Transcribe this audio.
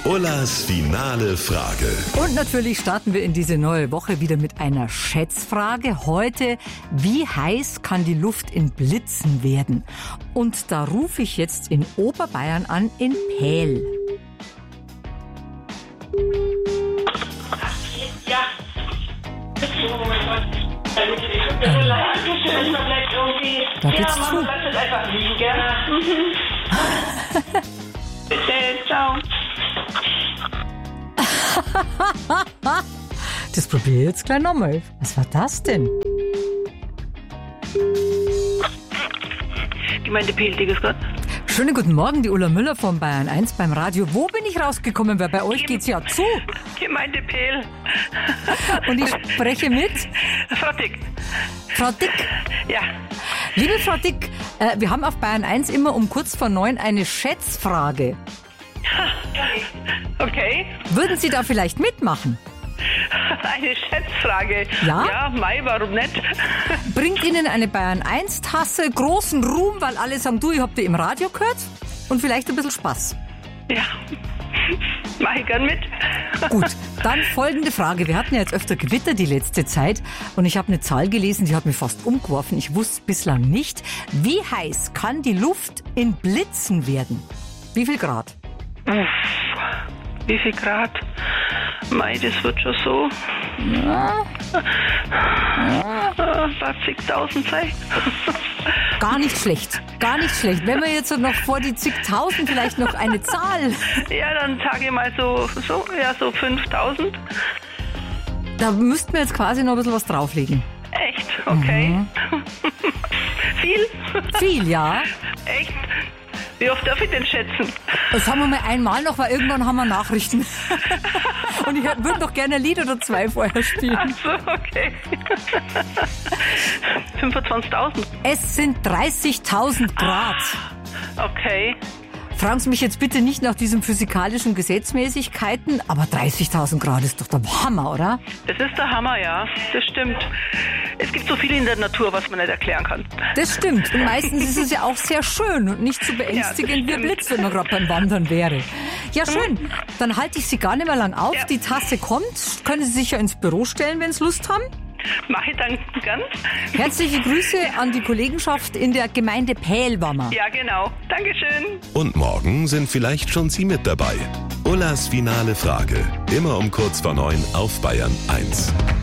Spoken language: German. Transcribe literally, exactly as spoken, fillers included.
Ullas finale Frage. Und natürlich starten wir in diese neue Woche wieder mit einer Schätzfrage. Heute, wie heiß kann die Luft in Blitzen werden? Und da rufe ich jetzt in Oberbayern an, in Pähl. Ja. Da geht's ja, zu. Mama, lass es einfach liegen, gell? Mhm. Bitte, ciao. Das probiere ich jetzt gleich nochmal. Was war das denn? Gemeinde Pähl, grüß Gott. Schönen guten Morgen, die Ulla Müller von Bayern eins beim Radio. Wo bin ich rausgekommen? Weil bei euch geht's ja zu. Gemeinde Pähl. Und ich spreche mit Frau Dick. Frau Dick. Ja. Liebe Frau Dick, äh, wir haben auf Bayern eins immer um kurz vor neun eine Schätzfrage. Okay. Würden Sie da vielleicht mitmachen? Eine Schätzfrage. Ja? Ja, Mai, warum nicht? Bringt Ihnen eine Bayern eins Tasse großen Ruhm, weil alle sagen, du, ich hab die im Radio gehört? Und vielleicht ein bisschen Spaß. Ja. Mach ich gern mit. Gut, dann folgende Frage. Wir hatten ja jetzt öfter Gewitter die letzte Zeit und ich habe eine Zahl gelesen, die hat mich fast umgeworfen. Ich wusste bislang nicht. Wie heiß kann die Luft in Blitzen werden? Wie viel Grad? Uff. Wie viel Grad? Mai, das wird schon so. Ja. Ja. zigtausend sein. Gar nicht schlecht, gar nicht schlecht. Wenn wir jetzt noch vor die zigtausend vielleicht noch eine Zahl. Ja, dann sage ich mal so, so, ja, so fünftausend. Da müssten wir jetzt quasi noch ein bisschen was drauflegen. Echt? Okay. Mhm. Viel? Viel, ja. Echt? Wie oft darf ich denn schätzen? Das haben wir mal einmal noch, weil irgendwann haben wir Nachrichten. Und ich würde noch gerne ein Lied oder zwei vorher spielen. Ach so, okay. fünfundzwanzigtausend. Es sind dreißigtausend Grad. Okay. Fragen Sie mich jetzt bitte nicht nach diesen physikalischen Gesetzmäßigkeiten, aber dreißigtausend Grad ist doch der Hammer, oder? Das ist der Hammer, ja. Das stimmt. Es gibt so viel in der Natur, was man nicht erklären kann. Das stimmt. Und meistens ist es ja auch sehr schön und nicht so beängstigend wie ein Blitz, wenn man gerade beim Wandern wäre. Ja, schön. Dann halte ich Sie gar nicht mehr lang auf. Ja. Die Tasse kommt. Können Sie sich ja ins Büro stellen, wenn Sie Lust haben. Mach ich dann ganz. Herzliche Grüße an die Kollegenschaft in der Gemeinde Pähl war man. Ja, genau. Dankeschön. Und morgen sind vielleicht schon Sie mit dabei. Ullas finale Frage. Immer um kurz vor neun auf Bayern eins.